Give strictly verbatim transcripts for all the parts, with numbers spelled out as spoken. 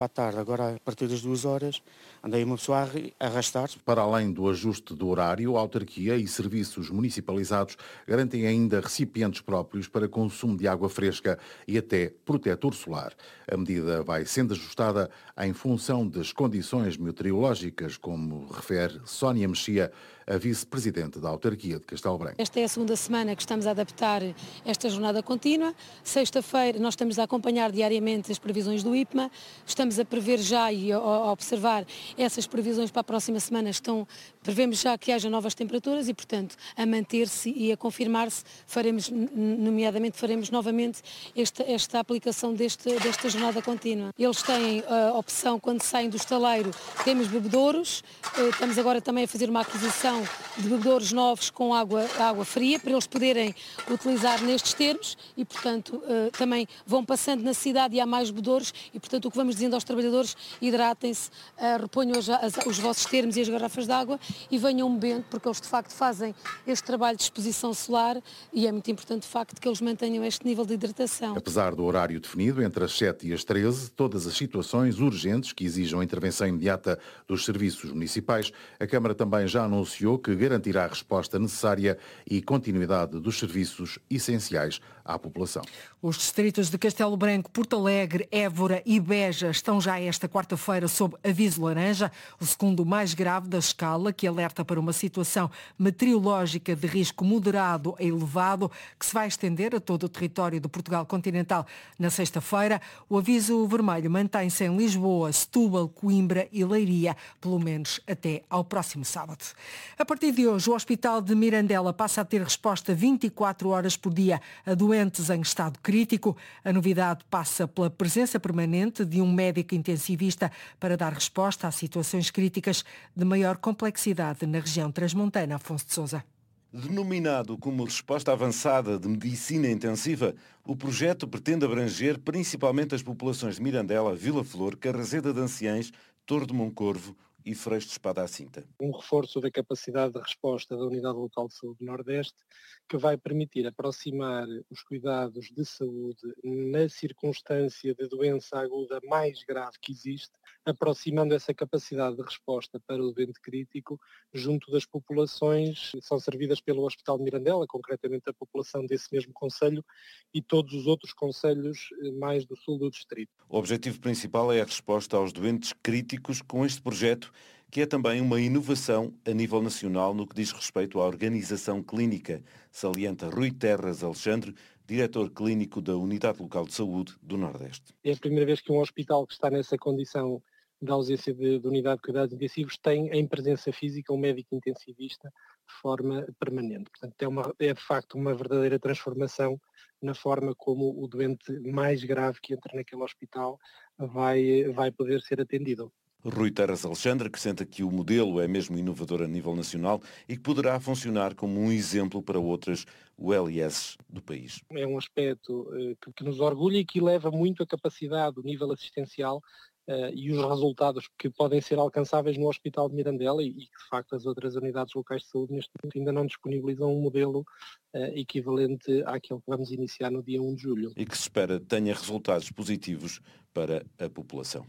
À tarde, agora a partir das duas horas, andei uma pessoa a arrastar-se. Para além do ajuste do horário, a autarquia e serviços municipalizados garantem ainda recipientes próprios para consumo de água fresca e até protetor solar. A medida vai sendo ajustada em função das condições meteorológicas, como refere Sónia Mexia, a vice-presidente da autarquia de Castelo Branco. Esta é a segunda semana que estamos a adaptar esta jornada contínua. Sexta-feira nós estamos a acompanhar diariamente as previsões do I P M A, estamos a prever já e a observar essas previsões para a próxima semana. Estão, prevemos já que haja novas temperaturas e, portanto, a manter-se e a confirmar-se, faremos, nomeadamente, faremos novamente esta, esta aplicação deste, desta jornada contínua. Eles têm a opção, quando saem do estaleiro, temos bebedouros, estamos agora também a fazer uma aquisição de bebedouros novos com água, água fria, para eles poderem utilizar nestes termos e, portanto, também vão passando na cidade e há mais bebedouros e, portanto, o que vamos dizendo aos trabalhadores, hidratem-se, reponham os, os vossos termos e as garrafas de água e venham bebendo, porque eles de facto fazem este trabalho de exposição solar e é muito importante de facto que eles mantenham este nível de hidratação. Apesar do horário definido entre as sete e as treze, todas as situações urgentes que exijam a intervenção imediata dos serviços municipais, a Câmara também já anunciou que garantirá a resposta necessária e continuidade dos serviços essenciais à população. Os distritos de Castelo Branco, Porto Alegre, Évora e Beja estão já esta quarta-feira sob aviso laranja, o segundo mais grave da escala, que alerta para uma situação meteorológica de risco moderado a elevado, que se vai estender a todo o território do Portugal continental na sexta-feira. O aviso vermelho mantém-se em Lisboa, Setúbal, Coimbra e Leiria, pelo menos até ao próximo sábado. A partir de hoje, o Hospital de Mirandela passa a ter resposta vinte e quatro horas por dia a doentes em estado crítico. A novidade passa pela presença permanente de um médico intensivista para dar resposta a situações críticas de maior complexidade na região transmontana. Afonso de Sousa. Denominado como resposta avançada de medicina intensiva, o projeto pretende abranger principalmente as populações de Mirandela, Vila Flor, Carraseda de Anciães, Torre de Moncorvo e Freixo de Espada à Cinta. Um reforço da capacidade de resposta da Unidade Local de Saúde Nordeste, que vai permitir aproximar os cuidados de saúde na circunstância de doença aguda mais grave que existe, aproximando essa capacidade de resposta para o doente crítico junto das populações que são servidas pelo Hospital de Mirandela, concretamente a população desse mesmo concelho e todos os outros concelhos mais do sul do distrito. O objetivo principal é a resposta aos doentes críticos com este projeto, que é também uma inovação a nível nacional no que diz respeito à organização clínica, salienta Rui Terras Alexandre, diretor clínico da Unidade Local de Saúde do Nordeste. É a primeira vez que um hospital que está nessa condição de ausência de, de unidade de cuidados intensivos tem em presença física um médico intensivista de forma permanente. Portanto, é, uma, é de facto uma verdadeira transformação na forma como o doente mais grave que entra naquele hospital vai, vai poder ser atendido. Rui Terras Alexandre acrescenta que o modelo é mesmo inovador a nível nacional e que poderá funcionar como um exemplo para outras U L S do país. É um aspecto uh, que, que nos orgulha e que eleva muito a capacidade, o nível assistencial uh, e os resultados que podem ser alcançáveis no Hospital de Mirandela e, e que de facto as outras unidades locais de saúde neste momento ainda não disponibilizam um modelo uh, equivalente àquele que vamos iniciar no dia primeiro de julho. E que se espera tenha resultados positivos para a população.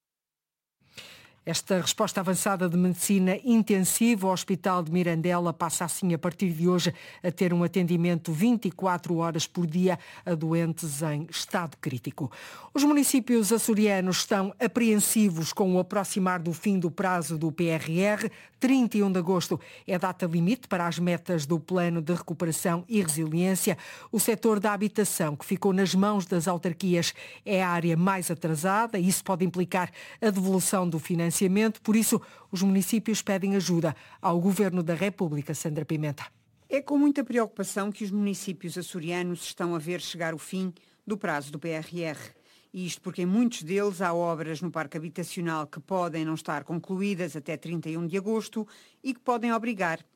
Esta resposta avançada de medicina intensiva, o Hospital de Mirandela passa assim a partir de hoje a ter um atendimento vinte e quatro horas por dia a doentes em estado crítico. Os municípios açorianos estão apreensivos com o aproximar do fim do prazo do P R R. trinta e um de agosto é a data limite para as metas do Plano de Recuperação e Resiliência. O setor da habitação, que ficou nas mãos das autarquias, é a área mais atrasada e isso pode implicar a devolução do financiamento. Por isso, os municípios pedem ajuda ao Governo da República. Sandra Pimenta. É com muita preocupação que os municípios açorianos estão a ver chegar o fim do prazo do P R R. E isto porque em muitos deles há obras no parque habitacional que podem não estar concluídas até trinta e um de agosto e que podem obrigar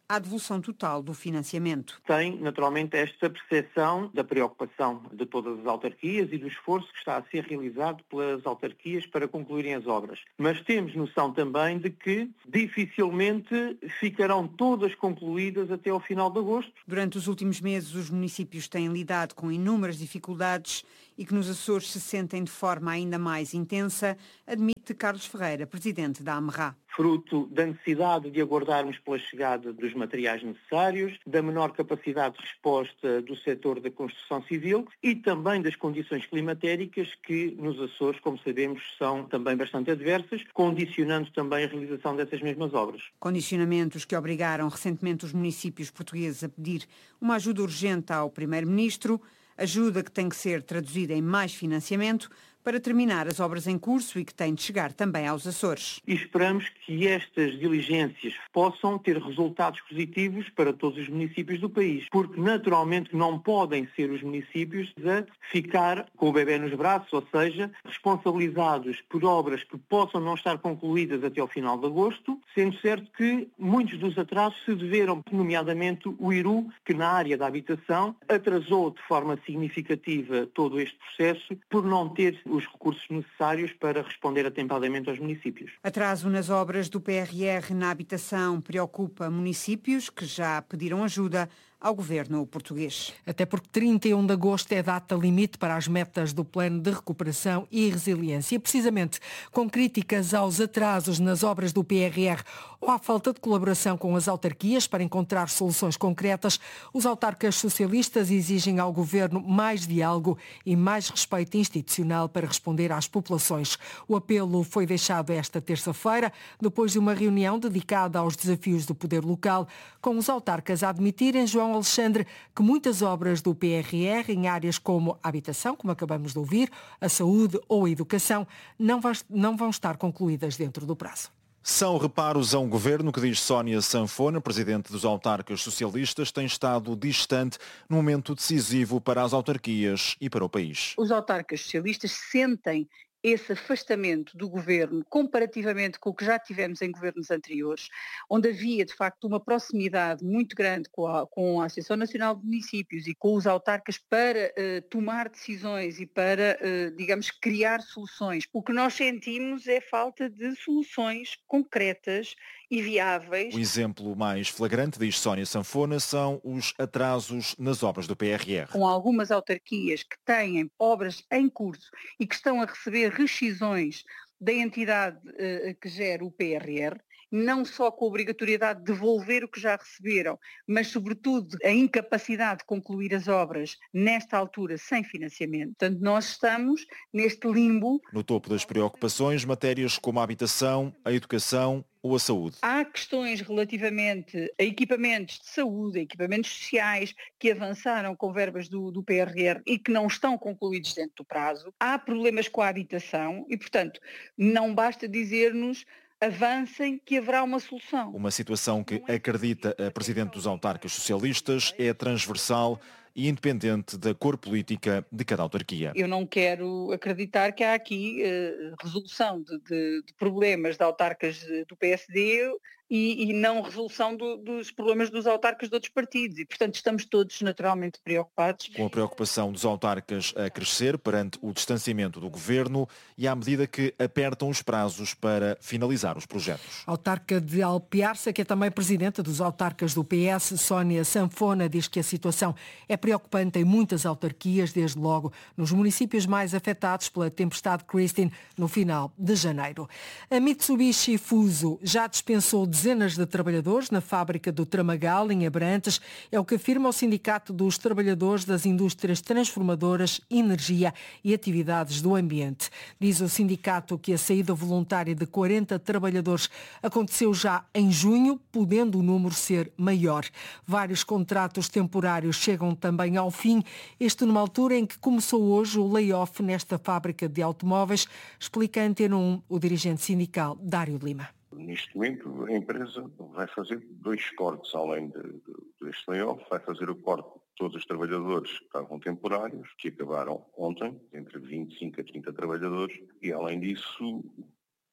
à devolução total do financiamento. Tem, naturalmente, esta percepção da preocupação de todas as autarquias e do esforço que está a ser realizado pelas autarquias para concluírem as obras. Mas temos noção também de que dificilmente ficarão todas concluídas até ao final de agosto. Durante os últimos meses, os municípios têm lidado com inúmeras dificuldades e que nos Açores se sentem de forma ainda mais intensa, admite Carlos Ferreira, presidente da AMRA. Fruto da necessidade de aguardarmos pela chegada dos materiais necessários, da menor capacidade de resposta do setor da construção civil e também das condições climatéricas que nos Açores, como sabemos, são também bastante adversas, condicionando também a realização dessas mesmas obras. Condicionamentos que obrigaram recentemente os municípios portugueses a pedir uma ajuda urgente ao primeiro-ministro, ajuda que tem que ser traduzida em mais financiamento para terminar as obras em curso e que tem de chegar também aos Açores. E esperamos que estas diligências possam ter resultados positivos para todos os municípios do país, porque naturalmente não podem ser os municípios a ficar com o bebê nos braços, ou seja, responsabilizados por obras que possam não estar concluídas até ao final de agosto, sendo certo que muitos dos atrasos se deveram, nomeadamente o I R U, que na área da habitação atrasou de forma significativa todo este processo por não ter os recursos necessários para responder atempadamente aos municípios. Atraso nas obras do P R R na habitação preocupa municípios que já pediram ajuda ao governo português. Até porque trinta e um de agosto é data limite para as metas do Plano de Recuperação e Resiliência. E precisamente com críticas aos atrasos nas obras do P R R ou à falta de colaboração com as autarquias para encontrar soluções concretas, os autarcas socialistas exigem ao governo mais diálogo e mais respeito institucional para responder às populações. O apelo foi deixado esta terça-feira, depois de uma reunião dedicada aos desafios do poder local, com os autarcas a admitirem, João Alexandre, que muitas obras do P R R em áreas como a habitação, como acabamos de ouvir, a saúde ou a educação, não vão estar concluídas dentro do prazo. São reparos a um governo que, diz Sónia Sanfona, presidente dos autarcas socialistas, tem estado distante no momento decisivo para as autarquias e para o país. Os autarcas socialistas sentem esse afastamento do governo comparativamente com o que já tivemos em governos anteriores, onde havia de facto uma proximidade muito grande com a, com a Associação Nacional de Municípios e com os autarcas para uh, tomar decisões e para, uh, digamos, criar soluções. O que nós sentimos é falta de soluções concretas e viáveis. O exemplo mais flagrante, diz Sónia Sanfona, são os atrasos nas obras do P R R. Com algumas autarquias que têm obras em curso e que estão a receber rescisões da entidade uh, que gera o P R R, não só com a obrigatoriedade de devolver o que já receberam, mas sobretudo a incapacidade de concluir as obras nesta altura sem financiamento. Portanto, nós estamos neste limbo. No topo das preocupações, matérias como a habitação, a educação ou a saúde. Há questões relativamente a equipamentos de saúde, a equipamentos sociais, que avançaram com verbas do, do P R R e que não estão concluídos dentro do prazo. Há problemas com a habitação e, portanto, não basta dizer-nos avancem que haverá uma solução. Uma situação que, acredita a presidente dos autarcas socialistas, é transversal e independente da cor política de cada autarquia. Eu não quero acreditar que há aqui uh, resolução de, de, de problemas de autarcas do P S D e, e não resolução do, dos problemas dos autarcas de outros partidos. E, portanto, estamos todos naturalmente preocupados. Com a preocupação dos autarcas a crescer perante o distanciamento do governo e à medida que apertam os prazos para finalizar os projetos. A autarca de Alpiarça, que é também presidenta dos autarcas do P S, Sónia Sanfona, diz que a situação é preocupante em muitas autarquias, desde logo nos municípios mais afetados pela tempestade Christine no final de janeiro. A Mitsubishi Fuso já dispensou dezenas de trabalhadores na fábrica do Tramagal, em Abrantes, é o que afirma o Sindicato dos Trabalhadores das Indústrias Transformadoras, Energia e Atividades do Ambiente. Diz o sindicato que a saída voluntária de quarenta trabalhadores aconteceu já em junho, podendo o número ser maior. Vários contratos temporários chegam também ao fim, este numa altura em que começou hoje o layoff nesta fábrica de automóveis, explica a Antena um o dirigente sindical Dário Lima. Neste momento, a empresa vai fazer dois cortes, além de, de, deste layoff, vai fazer o corte de todos os trabalhadores que estavam temporários, que acabaram ontem, entre vinte e cinco a trinta trabalhadores, e além disso,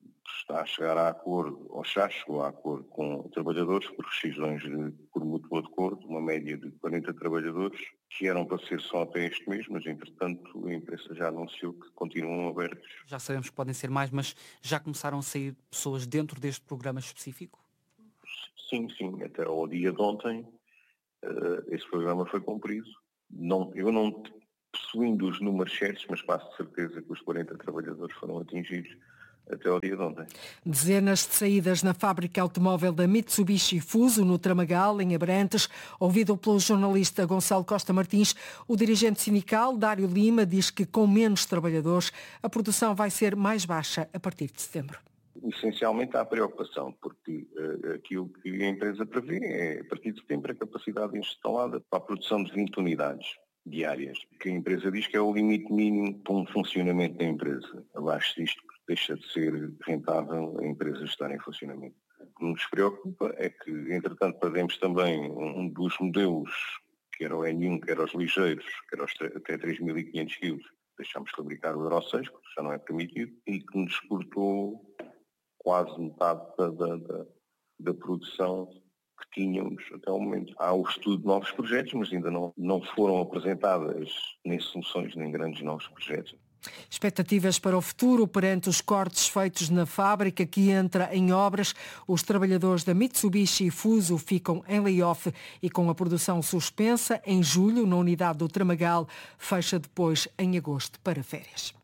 está a chegar a acordo, ou já chegou a acordo com trabalhadores por rescisões de, por mútuo acordo, uma média de quarenta trabalhadores, que eram para ser só até este mês, mas entretanto a imprensa já anunciou que continuam abertos. Já sabemos que podem ser mais, mas já começaram a sair pessoas dentro deste programa específico? Sim, sim, até ao dia de ontem uh, esse programa foi cumprido. Não, eu não possuindo os números certos, mas passo de certeza que os quarenta trabalhadores foram atingidos até ao dia de ontem. Dezenas de saídas na fábrica automóvel da Mitsubishi Fuso, no Tramagal, em Abrantes. Ouvido pelo jornalista Gonçalo Costa Martins, o dirigente sindical, Dário Lima, diz que com menos trabalhadores a produção vai ser mais baixa a partir de setembro. Essencialmente há preocupação, porque uh, aquilo que a empresa prevê é, a partir de setembro, a capacidade instalada para a produção de vinte unidades diárias, que a empresa diz que é o limite mínimo para um funcionamento da empresa. Abaixo disto deixa de ser rentável a empresa estar em funcionamento. O que nos preocupa é que, entretanto, perdemos também um dos modelos, que era o N um, que era os ligeiros, que era os até três mil e quinhentos quilos. Deixámos de fabricar o Euro seis, que já não é permitido, e que nos exportou quase metade da, da, da, da produção que tínhamos até o momento. Há o estudo de novos projetos, mas ainda não, não foram apresentadas nem soluções, nem grandes novos projetos. Expectativas para o futuro perante os cortes feitos na fábrica que entra em obras. Os trabalhadores da Mitsubishi Fuso ficam em layoff e com a produção suspensa em julho na unidade do Tramagal, fecha depois em agosto para férias.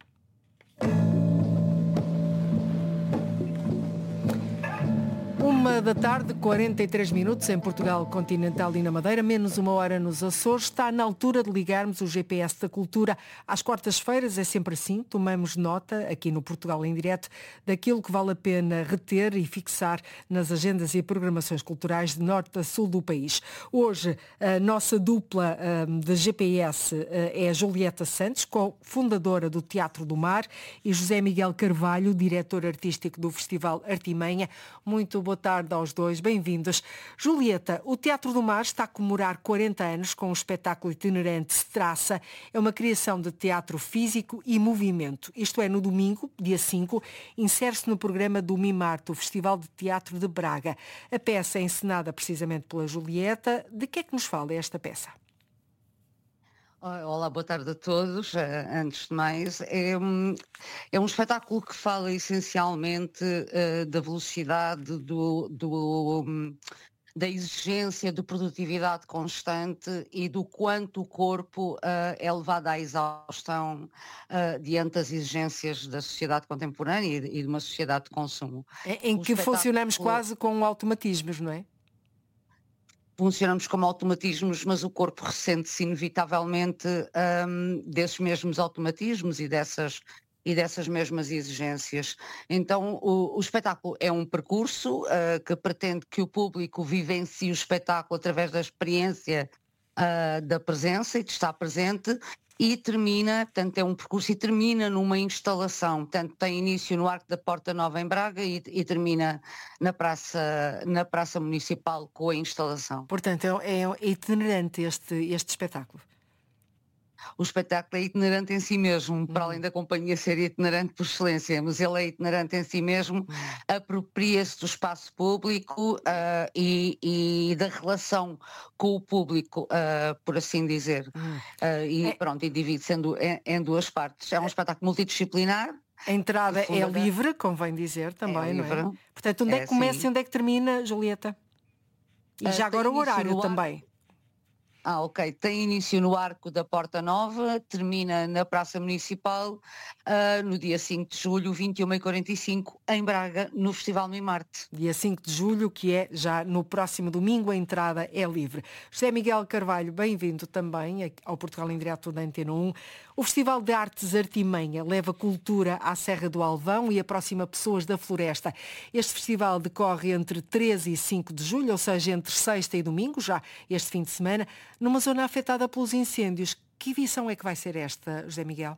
Uma da tarde, quarenta e três minutos em Portugal continental e na Madeira, menos uma hora nos Açores. Está na altura de ligarmos o G P S da Cultura. Às quartas-feiras é sempre assim, tomamos nota, aqui no Portugal em Direto, daquilo que vale a pena reter e fixar nas agendas e programações culturais de norte a sul do país. Hoje, a nossa dupla um, de G P S uh, é a Julieta Santos, cofundadora do Teatro do Mar, e José Miguel Carvalho, diretor artístico do Festival Artimanha. Muito boa tarde aos dois, bem-vindos. Julieta, o Teatro do Mar está a comemorar quarenta anos com o espetáculo itinerante Straça. É uma criação de teatro físico e movimento. Isto é, no domingo, dia cinco, insere-se no programa do Mimarte, o Festival de Teatro de Braga. A peça é encenada precisamente pela Julieta. De que é que nos fala esta peça? Olá, boa tarde a todos. Antes de mais, é um, é um espetáculo que fala essencialmente uh, da velocidade, do, do, um, da exigência de produtividade constante e do quanto o corpo uh, é levado à exaustão uh, diante das exigências da sociedade contemporânea e, e de uma sociedade de consumo. É, em o que espetáculo... funcionamos quase com automatismos, não é? Funcionamos como automatismos, mas o corpo ressente-se inevitavelmente um, desses mesmos automatismos e dessas, e dessas mesmas exigências. Então o, o espetáculo é um percurso uh, que pretende que o público vivencie o espetáculo através da experiência uh, da presença e de estar presente, e termina, portanto é um percurso e termina numa instalação, portanto tem início no Arco da Porta Nova em Braga e, e termina na praça, na praça Municipal com a instalação. Portanto é, é itinerante este, este espetáculo. O espetáculo é itinerante em si mesmo, uhum. para além da companhia ser itinerante por excelência, mas ele é itinerante em si mesmo, uhum. apropria-se do espaço público uh, e, e da relação com o público, uh, por assim dizer. Uhum. Uh, e é... pronto, e divide-se em, em, em duas partes. É um espetáculo multidisciplinar. A entrada é livre, convém dizer também, é não é? Portanto, onde é, é que começa e onde é que termina, Julieta? E uh, já agora o horário também. Ah, ok. Tem início no Arco da Porta Nova, termina na Praça Municipal, uh, no dia cinco de julho, vinte e uma e quarenta e cinco, em Braga, no Festival Mimarte. Dia cinco de julho, que é já no próximo domingo, a entrada é livre. José Miguel Carvalho, bem-vindo também ao Portugal em Direto da Antena um. O Festival de Artes Artimanha leva cultura à Serra do Alvão e aproxima pessoas da floresta. Este festival decorre entre treze e cinco de julho, ou seja, entre sexta e domingo, já este fim de semana, numa zona afetada pelos incêndios. Que edição é que vai ser esta, José Miguel?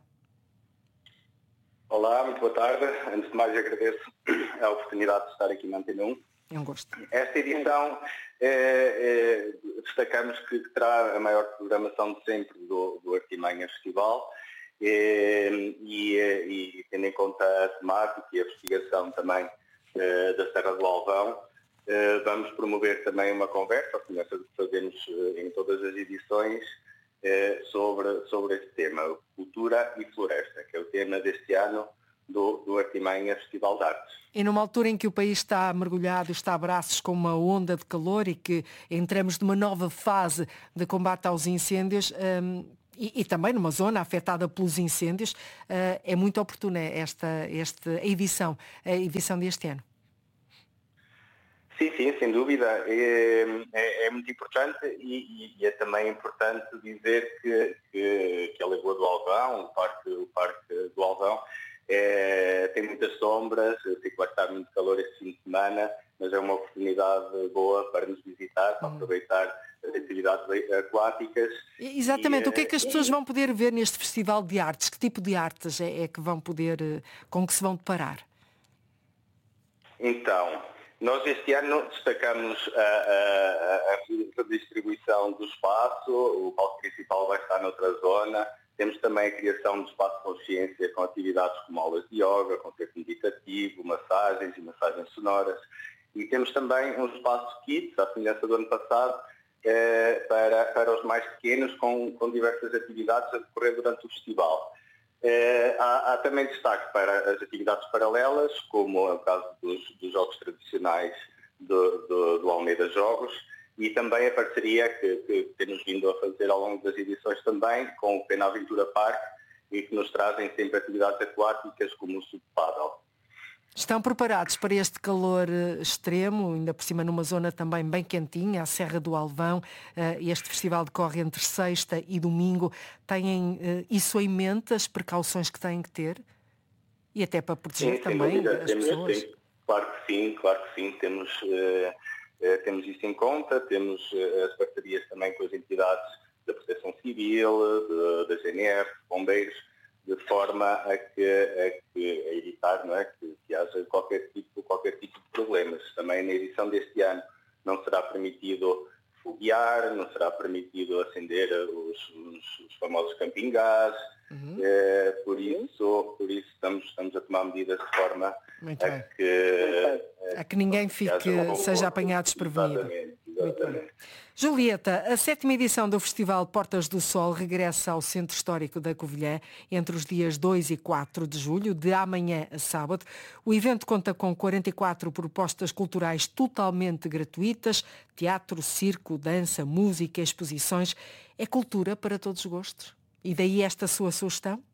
Olá, muito boa tarde. Antes de mais, agradeço a oportunidade de estar aqui na Antena um. É um gosto. Esta edição, é, é, destacamos que terá a maior programação de sempre do, do Artimanha Festival é, e, e, tendo em conta a temática e a investigação também uh, da Serra do Alvão. Uh, vamos promover também uma conversa, como fazemos uh, em todas as edições, uh, sobre, sobre esse tema, cultura e floresta, que é o tema deste ano do, do Artimanha Festival de Artes. E numa altura em que o país está mergulhado, está a braços com uma onda de calor e que entramos numa nova fase de combate aos incêndios, um, e, e também numa zona afetada pelos incêndios, uh, é muito oportuna esta, esta edição, a edição deste ano. Sim, sim, sem dúvida. É, é, é muito importante e, e é também importante dizer que, que, que a Lagoa do Alvão, o Parque, o Parque do Alvão, é, tem muitas sombras. Eu sei que vai estar muito calor este fim de semana, mas é uma oportunidade boa para nos visitar, para aproveitar as atividades aquáticas. Exatamente. E, o que é que as pessoas vão poder ver neste Festival de Artes? Que tipo de artes é, é que vão poder, com que se vão deparar? Então, nós este ano destacamos a, a, a redistribuição do espaço, o palco principal vai estar noutra zona, temos também a criação de espaço de consciência com atividades como aulas de yoga, concerto meditativo, massagens e massagens sonoras, e temos também um espaço kids, à semelhança do ano passado, eh, para, para os mais pequenos, com, com diversas atividades a decorrer durante o festival. Eh, há, há também destaque para as atividades paralelas, como é o caso dos, dos jogos tradicionais do, do, do Almeida Jogos, e também a parceria que, que temos vindo a fazer ao longo das edições também com o Pena Aventura Park, e que nos trazem sempre atividades aquáticas como o subpaddle. Estão preparados para este calor extremo, ainda por cima numa zona também bem quentinha, a Serra do Alvão. Este festival decorre entre sexta e domingo. Têm isso em mente, as precauções que têm que ter? E até para proteger sim, também as temos, pessoas? Sim, claro que sim, claro que sim. Temos, uh, uh, temos isso em conta, temos uh, as parcerias também com as entidades da Proteção Civil, de, da G N R, bombeiros, de forma a, que, a, que, a evitar, não é, que, que haja qualquer tipo, qualquer tipo de problemas. Também na edição deste ano não será permitido foguear, não será permitido acender os, os, os famosos camping gás, uhum. é, por, isso, por isso estamos, estamos a tomar medidas de forma Muito a bem. que... A que ninguém fique, que seja apanhado desprevenido. Exatamente, exatamente. Julieta, a sétima edição do Festival Portas do Sol regressa ao Centro Histórico da Covilhã entre os dias dois e quatro de julho, de amanhã a sábado. O evento conta com quarenta e quatro propostas culturais totalmente gratuitas, teatro, circo, dança, música, exposições. É cultura para todos os gostos? E daí esta sua sugestão?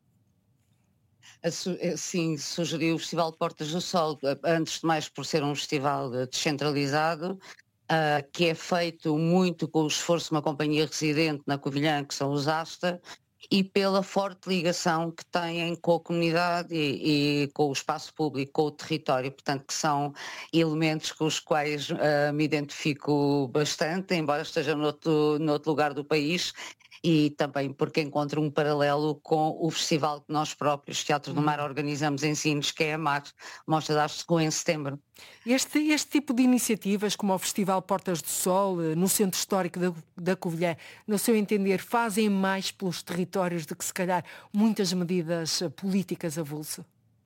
Sim, sugeriu o Festival Portas do Sol, antes de mais por ser um festival descentralizado, Uh, que é feito muito com o esforço de uma companhia residente na Covilhã, que são os Asta, e pela forte ligação que têm com a comunidade e, e com o espaço público, com o território, portanto que são elementos com os quais uh, me identifico bastante, embora esteja noutro, noutro lugar do país, e também porque encontro um paralelo com o festival que nós próprios, Teatro do Mar, organizamos em Sines, que é a Mar, Mostra de Arte em setembro. Este, este tipo de iniciativas, como o Festival Portas do Sol, no Centro Histórico da, da Covilhã, no seu entender, fazem mais pelos territórios do que se calhar muitas medidas políticas avulso?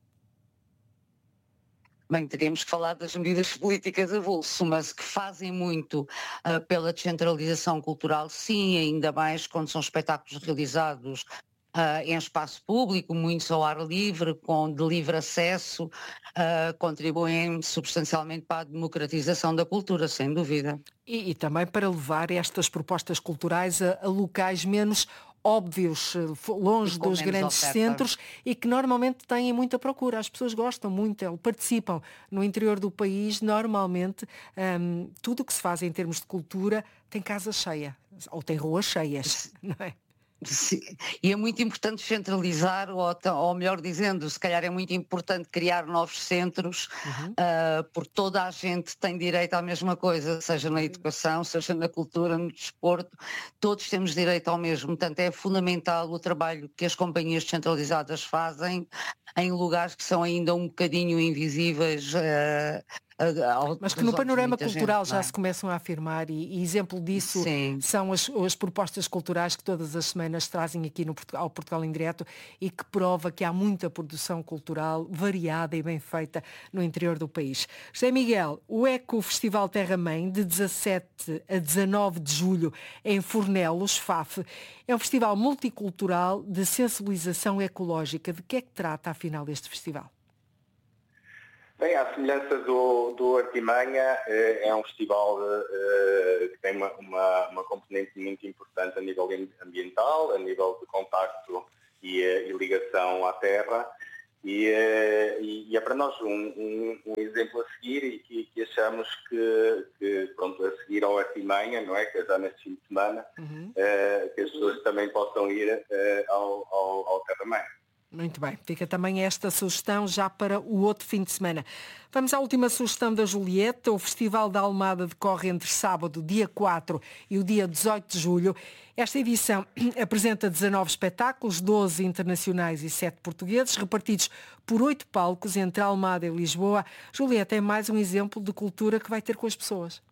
Bem, teríamos que falar das medidas políticas avulso, mas que fazem muito uh, pela descentralização cultural, sim, ainda mais quando são espetáculos realizados uh, em espaço público, muitos ao ar livre, com de livre acesso, uh, contribuem substancialmente para a democratização da cultura, sem dúvida. E, e também para levar estas propostas culturais a, a locais menos óbvios, longe dos grandes oferta. centros e que normalmente têm muita procura. As pessoas gostam muito, participam. No interior do país, normalmente, hum, tudo o que se faz em termos de cultura tem casa cheia, ou tem ruas cheias, não é? Sim. E é muito importante centralizar, ou, ou melhor dizendo, se calhar é muito importante criar novos centros, uhum. uh, porque toda a gente tem direito à mesma coisa, seja na educação, seja na cultura, no desporto, todos temos direito ao mesmo. Portanto, é fundamental o trabalho que as companhias descentralizadas fazem em lugares que são ainda um bocadinho invisíveis uh, Mas que no panorama cultural já se começam a afirmar e, e exemplo disso Sim. são as, as propostas culturais que todas as semanas trazem aqui no Portugal, ao Portugal em Direto e que prova que há muita produção cultural variada e bem feita no interior do país. José Miguel, o Eco Festival Terra Mãe, de dezassete a dezanove de julho em Fornelos, F A F, é um festival multicultural de sensibilização ecológica. De que é que trata, afinal, este festival? Bem, à semelhança do, do Artimanha, é um festival que tem uma, uma, uma componente muito importante a nível ambiental, a nível de contacto e, e ligação à terra, e, e é para nós um, um, um exemplo a seguir e que, que achamos que, que, pronto, a seguir ao Artimanha, não é? Que é já neste fim de semana, uhum. que as pessoas também possam ir ao, ao, ao Terra Mãe. Muito bem, fica também esta sugestão já para o outro fim de semana. Vamos à última sugestão da Julieta. O Festival da Almada decorre entre sábado, dia quatro, e o dia dezoito de julho. Esta edição apresenta dezanove espetáculos, doze internacionais e sete portugueses, repartidos por oito palcos entre Almada e Lisboa. Julieta, é mais um exemplo de cultura que vai ter com as pessoas.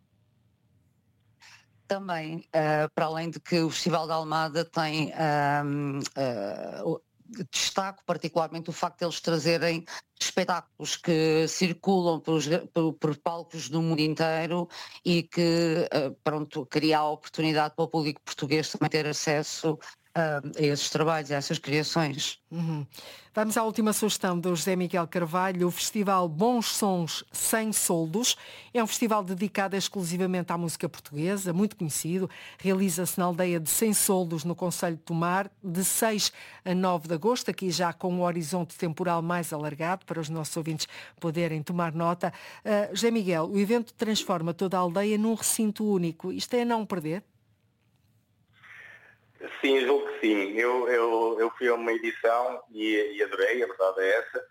Também, uh, para além de que o Festival da Almada tem... Uh, uh, destaco particularmente o facto de eles trazerem espetáculos que circulam por, por, por palcos do mundo inteiro e que, pronto, cria a oportunidade para o público português também ter acesso a esses trabalhos, a essas criações. Uhum. Vamos à última sugestão do José Miguel Carvalho. O Festival Bons Sons Sem Soldos é um festival dedicado exclusivamente à música portuguesa, muito conhecido. Realiza-se na aldeia de Sem Soldos, no concelho de Tomar, de seis a nove de agosto, aqui já com um horizonte temporal mais alargado para os nossos ouvintes poderem tomar nota. Uh, José Miguel, o evento transforma toda a aldeia num recinto único. Isto é a não perder? Sim, julgo que sim. Eu, eu, eu fui a uma edição e, e adorei, a verdade é essa,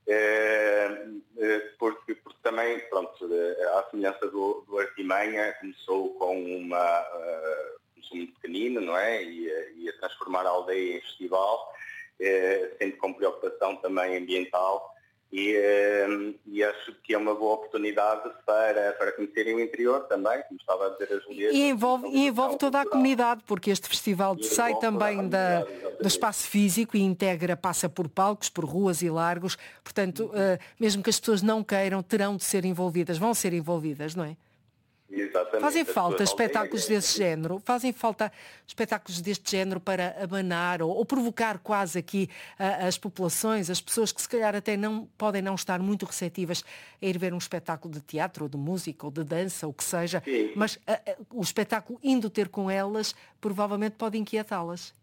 é, é, porque, porque também, pronto, à semelhança do, do Artimanha, começou com uma... Uh, começou muito pequenino, não é? E, e a transformar a aldeia em festival, é, sempre com preocupação também ambiental. E, e acho que é uma boa oportunidade para, para conhecerem o interior também, como estava a dizer a Julieta. E envolve, e envolve toda a comunidade, porque este festival sai também da, do espaço físico e integra, passa por palcos, por ruas e largos, portanto, uh, mesmo que as pessoas não queiram, terão de ser envolvidas, vão ser envolvidas, não é? Exatamente. Fazem falta espetáculos desse género? Fazem falta espetáculos deste género para abanar ou, ou provocar quase aqui uh, as populações, as pessoas que se calhar até não podem não estar muito receptivas a ir ver um espetáculo de teatro, ou de música, ou de dança, ou o que seja, Sim. mas uh, uh, o espetáculo indo ter com elas provavelmente pode inquietá-las.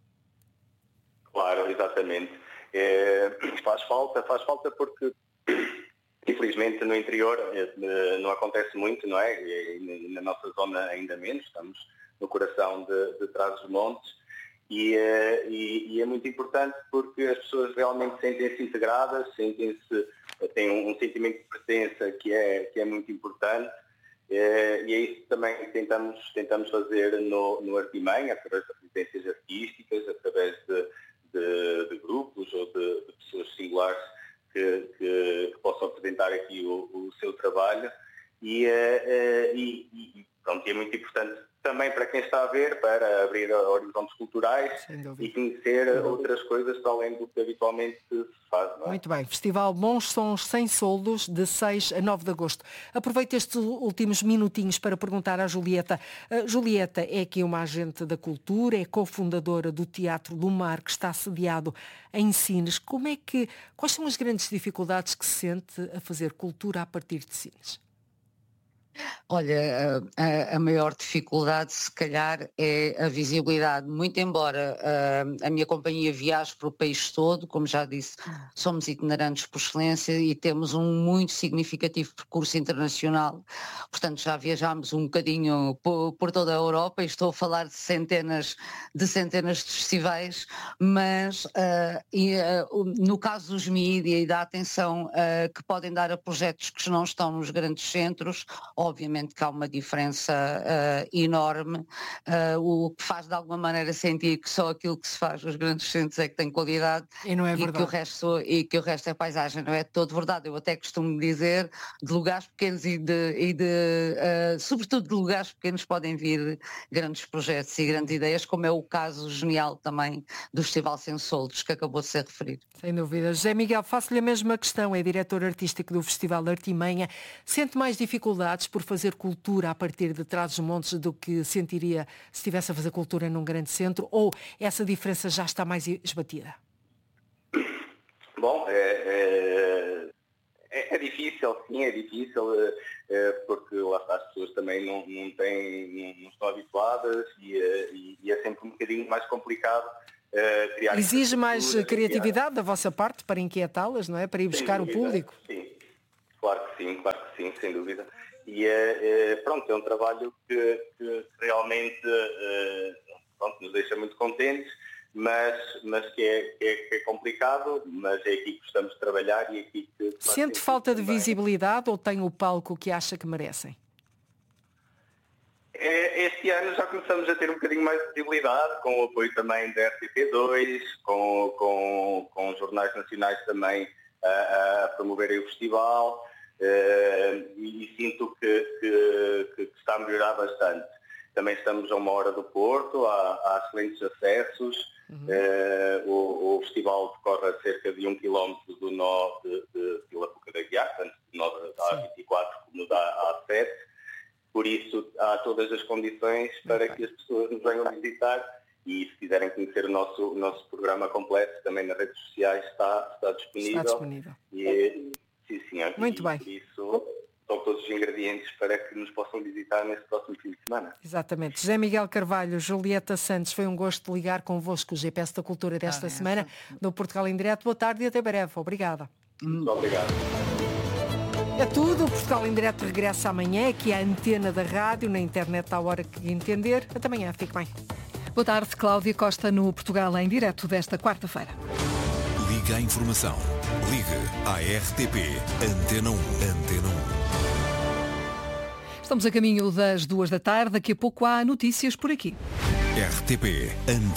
Claro, exatamente. É, faz falta, faz falta porque... Infelizmente no interior não acontece muito, não é? E na nossa zona ainda menos, estamos no coração de, de Trás-os-Montes e, e, e é muito importante porque as pessoas realmente sentem-se integradas, sentem-se, têm um, um sentimento de pertença que é, que é muito importante e é isso também que tentamos, tentamos fazer no, no Artimanha, através de residências artísticas, através de, de, de grupos ou de, de pessoas singulares Que, que, que possam apresentar aqui o, o seu trabalho e, uh, e, e pronto, é muito importante também para quem está a ver, para abrir horizontes culturais e conhecer outras coisas para além do que habitualmente se faz. Não é? Muito bem, Festival Bons Sons Sem Soldos, de seis a nove de agosto. Aproveito estes últimos minutinhos para perguntar à Julieta. Uh, Julieta é aqui uma agente da cultura, é cofundadora do Teatro do Mar, que está sediado em Sines. Como é que, quais são as grandes dificuldades que se sente a fazer cultura a partir de Sines? Olha, a, a maior dificuldade se calhar é a visibilidade, muito embora a, a minha companhia viaje para o país todo, como já disse, somos itinerantes por excelência e temos um muito significativo percurso internacional, portanto já viajámos um bocadinho por, por toda a Europa e estou a falar de centenas de centenas de festivais, mas uh, e, uh, no caso dos mídia e da atenção uh, que podem dar a projetos que não estão nos grandes centros, obviamente obviamente que há uma diferença uh, enorme, uh, o que faz de alguma maneira sentir que só aquilo que se faz nos grandes centros é que tem qualidade e, não é e, que, o resto, e que o resto é paisagem. Não é de todo verdade. Eu até costumo dizer, de lugares pequenos e, de, e de uh, sobretudo de lugares pequenos podem vir grandes projetos e grandes ideias, como é o caso genial também do Festival Sem Soldos, que acabou de ser referido. Sem dúvida. José Miguel, faço-lhe a mesma questão, é diretor artístico do Festival Artimanha. Sente mais dificuldades por fazer cultura a partir de Trás-os-Montes do que sentiria se estivesse a fazer cultura num grande centro, ou essa diferença já está mais esbatida? Bom, é, é, é difícil, sim, é difícil, é, porque lá está, as pessoas também não, não, têm, não, não estão habituadas e, e, e é sempre um bocadinho mais complicado. Uh, criar Exige mais criatividade da vossa parte para inquietá-las, não é? Para ir buscar o público? Sim, claro que sim, claro que sim, sem dúvida. E uh, pronto, é um trabalho que, que realmente uh, pronto, nos deixa muito contentes, mas, mas que, é, que, é, que é complicado, mas é aqui que gostamos de trabalhar e é aqui que... Sente falta de visibilidade ou tem o palco que acha que merecem? Este ano já começamos a ter um bocadinho mais de visibilidade, com o apoio também da R T P dois, com, com, com os jornais nacionais também a, a promoverem o festival, uh, e, e sinto que, que, que está a melhorar bastante. Também estamos a uma hora do Porto, há, há excelentes acessos, uhum. uh, o, o festival decorre a cerca de um quilómetro do nó de, de Vila Pouca da Guiar, tanto do nó da A vinte e quatro como da A sete. Por isso, há todas as condições para okay. que as pessoas nos venham visitar e, se quiserem conhecer o nosso, o nosso programa completo, também nas redes sociais está, está disponível. Está disponível. E, sim, senhor. Muito e, bem. Por isso, são todos os ingredientes para que nos possam visitar nesse próximo fim de semana. Exatamente. José Miguel Carvalho, Julieta Santos, foi um gosto de ligar convosco o G P S da Cultura desta ah, semana, do Portugal em Direto. Boa tarde e até breve. Obrigada. Muito obrigado. É tudo, o Portugal em Direto regressa amanhã, aqui à antena da rádio, na internet à hora que entender. Até amanhã, fique bem. Boa tarde, Cláudia Costa no Portugal em Direto desta quarta-feira. Liga a informação. Liga à R T P Antena um. Antena um. Estamos a caminho das duas da tarde, daqui a pouco há notícias por aqui. R T P Antena